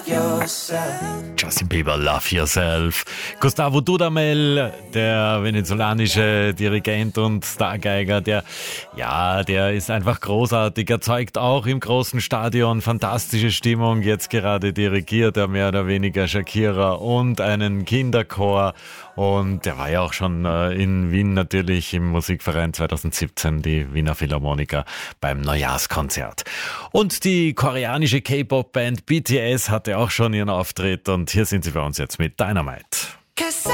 Justin Bieber, Love Yourself. Gustavo Dudamel, der venezolanische Dirigent und Stargeiger, der ist einfach großartig. Er zeugt auch im großen Stadion fantastische Stimmung. Jetzt gerade dirigiert er mehr oder weniger Shakira und einen Kinderchor. Und der war ja auch schon in Wien natürlich im Musikverein 2017, die Wiener Philharmoniker, beim Neujahrskonzert. Und die koreanische K-Pop-Band BTS hatte auch schon ihren Auftritt und hier sind sie bei uns jetzt mit Dynamite.